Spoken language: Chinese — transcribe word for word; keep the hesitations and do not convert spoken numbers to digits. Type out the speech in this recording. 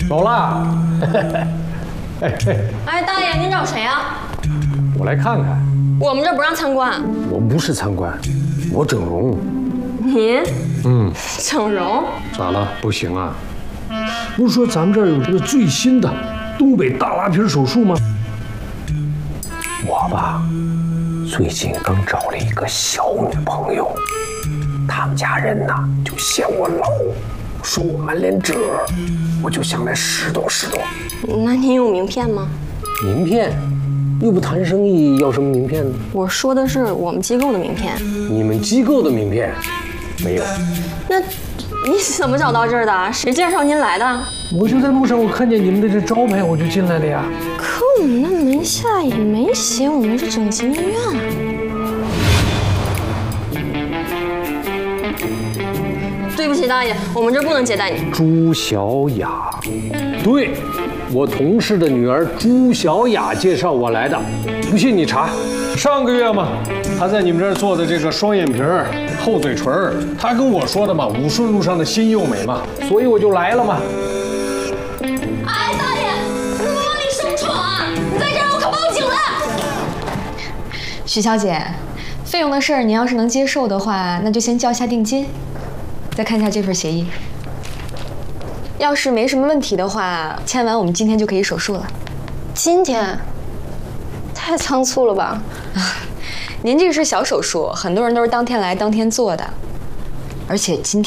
走啦。 哎，大爷，您找谁啊？ 我来看看。 我们这不让参观。 我不是参观，我整容。 您？ 嗯， 整容？ 咋了？不行啊？不是说咱们这儿有这个最新的东北大拉皮手术吗？我吧，最近刚找了一个小女朋友，他们家人呐就嫌我老，说我满脸褶，我就想来拾掇拾掇。 那您有名片吗？ 名片？又不谈生意，要什么名片呢？ 我说的是我们机构的名片。 你们机构的名片？没有。 那你怎么找到这儿的？谁介绍您来的？ 我就在路上，我看见你们的这招牌，我就进来了呀。 可我们那门下也没写我们是整形医院啊。对不起，大爷，我们这不能接待你。 朱小雅，对，我同事的女儿朱小雅介绍我来的，不信你查。上个月嘛，她在你们这儿做的这个双眼皮儿、厚嘴唇儿，她跟我说的嘛，武顺路上的新幼美嘛，所以我就来了嘛。 哎，大爷，你怎么往里生闯啊？你在这儿，我可报警了。 徐小姐，费用的事儿您要是能接受的话，那就先交下定金，再看一下这份协议。要是没什么问题的话，签完我们今天就可以手术了。 今天？太仓促了吧？ 啊，您这个是小手术，很多人都是当天来当天做的，而且今天。